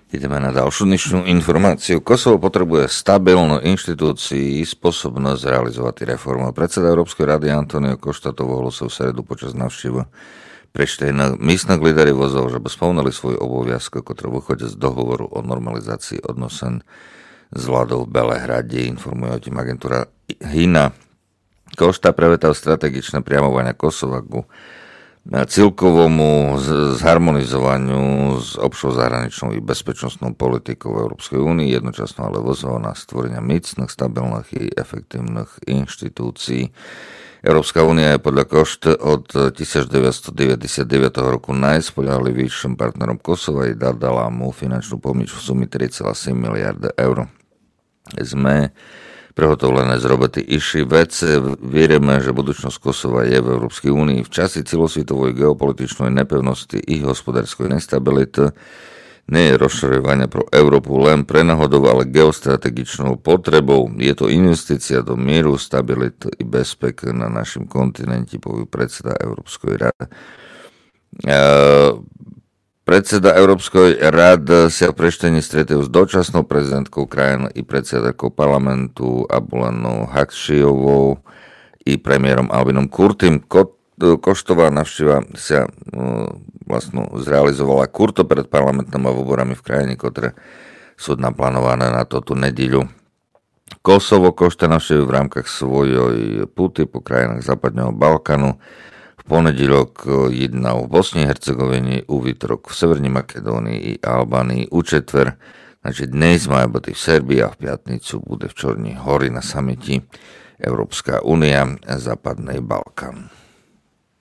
Ideme na ďalšiu dnešnú informáciu. Kosovo potrebuje stabilnú inštitúcii, sposobnosť realizovať reformu. Predseda Európskej rady Antonio Costa to v v sredu počas návštevu Prištiny místnych líderov vozov, že by spomnali svoj obovязky, ktoré vychodia z dohovoru o normalizácii odnosen z vládou v Belehrade, informuje o tým agentúra HINA. Costa prevetal strategičné priamovania Kosova ku celkovomu zharmonizovaniu s obšou zahraničnou i bezpečnostnou politikou v Európskej únii, jednočasno ale vozval na stvorenia mocných, stabilných i efektívnych inštitúcií. Európska únia je podľa Costa od 1999 roku najspoľahlivejším partnerom Kosova i dala mu finančnú pomoc v sume 3,7 miliardy eur. Sme prehotovlené z roboty iši vece. Vierime, že budúcnosť Kosova je v Európskej únii. V časi celosvetovej geopolitičnej nepevnosti i hospodárskej nestability nie je rozširovanie pro Európu len pre náhodou, ale geostrategičnou potrebou. Je to investícia do mieru, stability i bezpeky na našom kontinente, povie predseda Európskej rady. Predseda Európskej rady sa v Prištine stretol s dočasnou prezidentkou krajiny i predsedárkou parlamentu Abulanou Hakšiovou i premiérom Albinom Kurtim. Koštová návšteva sa zrealizovala kurto pred parlamentnými voľbami v krajine, ktoré sú naplánované na túto nedeľu. Kosovo Košta navštívi v rámkach svojej puty po krajinách Západného Balkánu. Ponedeľok jednal v Bosni a Hercegovine, uvitrok v Severnej Makedónii i Albánii, u četver, znači dnes majú byť v Serbii a v piatnicu bude v Čornej Hori na samiti Európska únia a Západný Balkán.